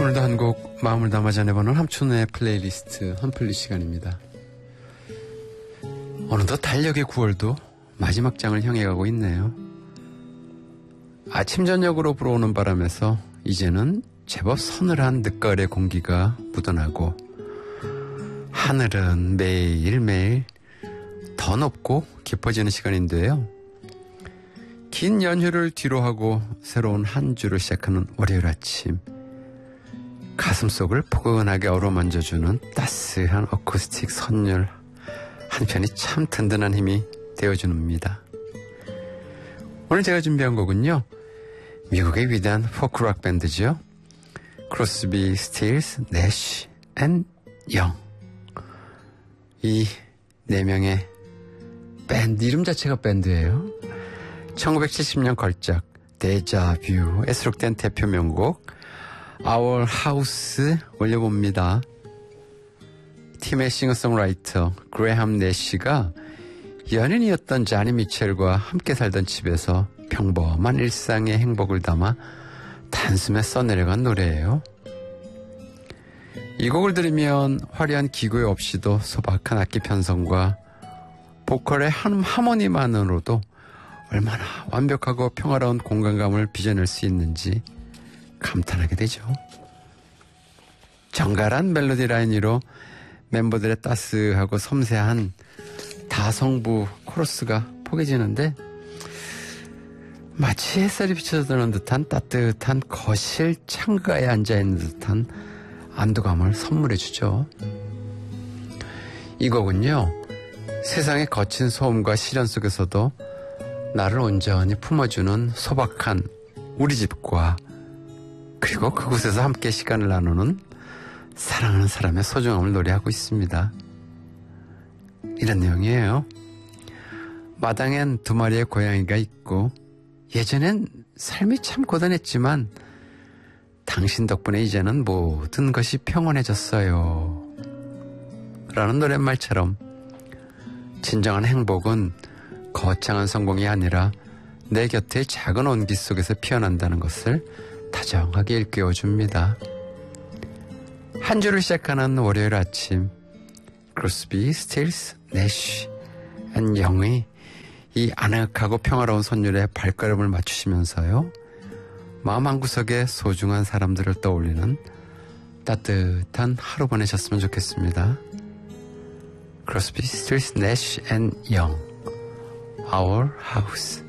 오늘도 한 곡 마음을 담아 전해보는 함춘의 플레이리스트 한플리 시간입니다. 어느덧 달력의 9월도 마지막 장을 향해 가고 있네요. 아침 저녁으로 불어오는 바람에서 이제는 제법 서늘한 늦가을의 공기가 묻어나고 하늘은 매일매일 더 높고 깊어지는 시간인데요. 긴 연휴를 뒤로하고 새로운 한 주를 시작하는 월요일 아침, 가슴속을 포근하게 어루만져주는 따스한 어쿠스틱 선율 한편이 참 든든한 힘이 되어줍니다. 오늘 제가 준비한 곡은요, 미국의 위대한 포크락 밴드죠. 크로스비, 스틸스, 내쉬 앤 영. 이 네 명의 밴드 이름 자체가 밴드예요. 1970년 걸작 데자뷰에 수록된 대표 명곡 Our House 올려봅니다. 팀의 싱어송라이터 그레함 내시가 연인이었던 자니 미첼과 함께 살던 집에서 평범한 일상의 행복을 담아 단숨에 써내려간 노래예요. 이 곡을 들으면 화려한 기구 없이도 소박한 악기 편성과 보컬의 하모니만으로도 얼마나 완벽하고 평화로운 공간감을 빚어낼 수 있는지 감탄하게 되죠. 정갈한 멜로디 라인으로 멤버들의 따스하고 섬세한 다성부 코러스가 포개지는데 마치 햇살이 비춰드는 듯한 따뜻한 거실 창가에 앉아있는 듯한 안도감을 선물해주죠. 이 곡은요, 세상의 거친 소음과 시련 속에서도 나를 온전히 품어주는 소박한 우리 집과 그리고 그곳에서 함께 시간을 나누는 사랑하는 사람의 소중함을 노래하고 있습니다. 이런 내용이에요. 마당엔 두 마리의 고양이가 있고 예전엔 삶이 참 고단했지만 당신 덕분에 이제는 모든 것이 평온해졌어요. 라는 노랫말처럼 진정한 행복은 거창한 성공이 아니라 내 곁의 작은 온기 속에서 피어난다는 것을 다정하게 일깨워줍니다. 한 주를 시작하는 월요일 아침, 크로스비, 스틸스, 내쉬 앤 영의 이 아늑하고 평화로운 선율에 발걸음을 맞추시면서요, 마음 한구석에 소중한 사람들을 떠올리는 따뜻한 하루 보내셨으면 좋겠습니다. 크로스비, 스틸스, 내쉬 앤 영, Our House.